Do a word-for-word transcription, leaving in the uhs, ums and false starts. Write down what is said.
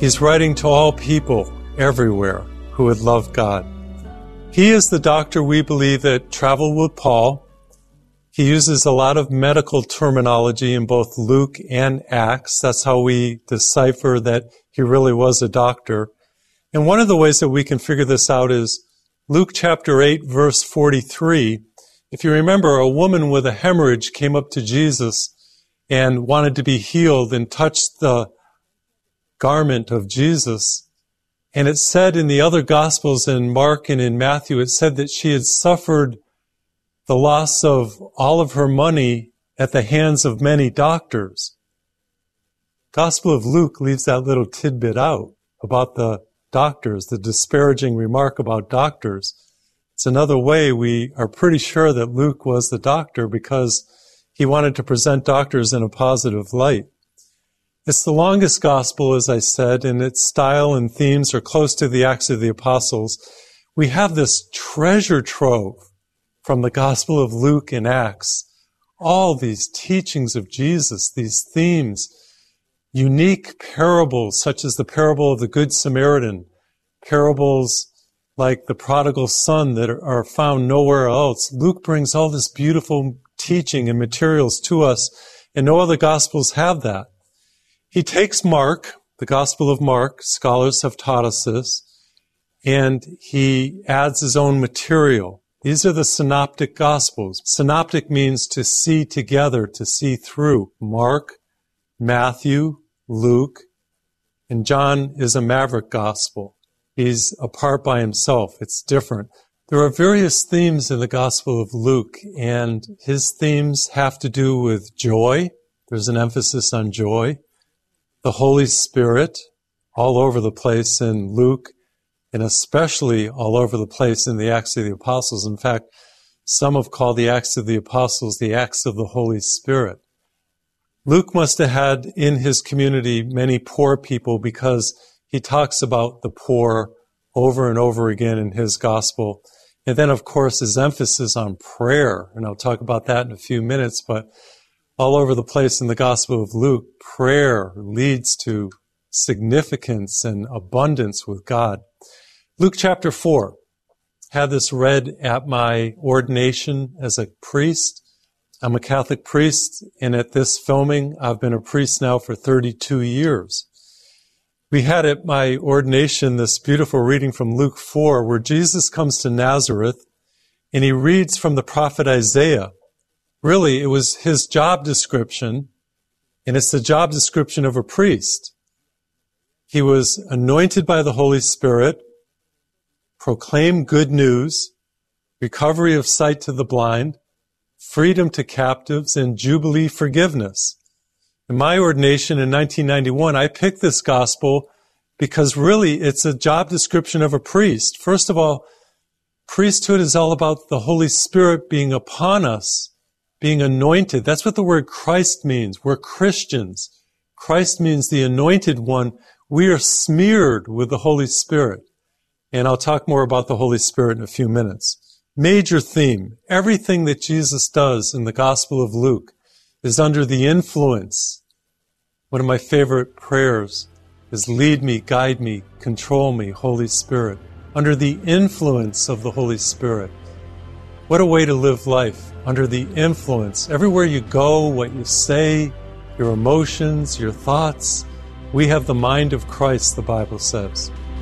He's writing to all people everywhere who would love God. He is the doctor, we believe, that traveled with Paul. He uses a lot of medical terminology in both Luke and Acts. That's how we decipher that he really was a doctor. And one of the ways that we can figure this out is Luke chapter eight, verse forty-three. If you remember, a woman with a hemorrhage came up to Jesus and wanted to be healed and touched the garment of Jesus. And it said in the other Gospels, in Mark and in Matthew, it said that she had suffered the loss of all of her money at the hands of many doctors. Gospel of Luke leaves that little tidbit out about the doctors, the disparaging remark about doctors. It's another way we are pretty sure that Luke was the doctor because he wanted to present doctors in a positive light. It's the longest gospel, as I said, and its style and themes are close to the Acts of the Apostles. We have this treasure trove from the Gospel of Luke and Acts. All these teachings of Jesus, these themes, unique parables such as the parable of the Good Samaritan, parables like the prodigal son that are found nowhere else. Luke brings all this beautiful teaching and materials to us, and no other Gospels have that. He takes Mark, the Gospel of Mark, scholars have taught us this, and he adds his own material. These are the synoptic Gospels. Synoptic means to see together, to see through. Mark, Matthew, Luke, and John is a maverick gospel. He's apart by himself. It's different. There are various themes in the Gospel of Luke, and his themes have to do with joy. There's an emphasis on joy. The Holy Spirit, all over the place in Luke, and especially all over the place in the Acts of the Apostles. In fact, some have called the Acts of the Apostles the Acts of the Holy Spirit. Luke must have had in his community many poor people because he talks about the poor over and over again in his gospel. And then, of course, his emphasis on prayer, and I'll talk about that in a few minutes, but all over the place in the Gospel of Luke, prayer leads to significance and abundance with God. Luke chapter four. Had this read at my ordination as a priest. I'm a Catholic priest, and at this filming, I've been a priest now for thirty-two years. We had at my ordination this beautiful reading from Luke four, where Jesus comes to Nazareth, and he reads from the prophet Isaiah. Really, it was his job description, and it's the job description of a priest. He was anointed by the Holy Spirit, proclaimed good news, recovery of sight to the blind, freedom to captives, and jubilee forgiveness. In my ordination in nineteen ninety-one, I picked this gospel because really it's a job description of a priest. First of all, priesthood is all about the Holy Spirit being upon us, being anointed. That's what the word Christ means. We're Christians. Christ means the anointed one. We are smeared with the Holy Spirit. And I'll talk more about the Holy Spirit in a few minutes. Major theme. Everything that Jesus does in the Gospel of Luke is under the influence. One of my favorite prayers is lead me, guide me, control me, Holy Spirit. Under the influence of the Holy Spirit. What a way to live life, under the influence. Everywhere you go, what you say, your emotions, your thoughts, we have the mind of Christ, the Bible says.